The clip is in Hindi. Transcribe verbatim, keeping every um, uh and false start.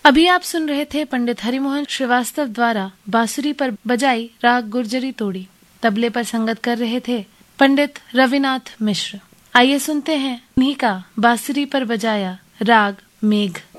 अभी आप सुन रहे थे पंडित हरिमोहन श्रीवास्तव द्वारा बांसुरी पर बजाई राग गुर्जरी तोड़ी। तबले पर संगत कर रहे थे पंडित रविनाथ मिश्र। आइए सुनते हैं इन्हीं का बांसुरी पर बजाया राग मेघ।